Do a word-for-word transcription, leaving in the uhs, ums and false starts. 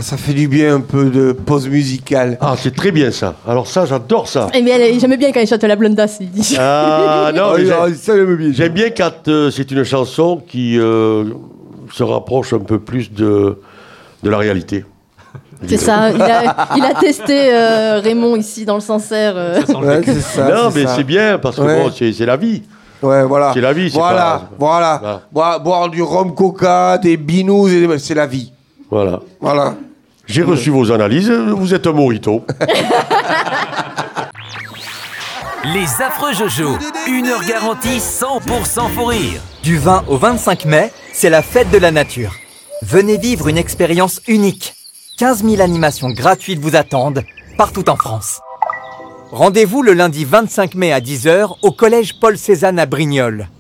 ça fait du bien un peu de pause musicale. Ah, c'est très bien ça. Alors ça, j'adore ça. Eh bien, j'aime bien quand il chante la blondasse, il dit. Ah non, Oh, mais ça, j'aime, ça, j'aime bien. j'aime bien quand euh, c'est une chanson qui euh, se rapproche un peu plus de, de la réalité. C'est ça, il a, il a testé euh, Raymond ici dans le Sancerre. Euh. Ouais, c'est ça. non, c'est mais ça. c'est bien parce que Ouais. bon, c'est, c'est la vie. Ouais, voilà. C'est la vie, c'est voilà, pas- Voilà, Voilà. Boire, boire du rhum coca, des binous, et des- c'est la vie. Voilà. Voilà. J'ai reçu vos analyses, vous êtes un mojito. Les affreux Jojo, une heure garantie cent pour cent fou rire. Du vingt au vingt-cinq mai, c'est la fête de la nature. Venez vivre une expérience unique. quinze mille animations gratuites vous attendent, partout en France. Rendez-vous le lundi vingt-cinq mai à dix heures au collège Paul Cézanne à Brignoles.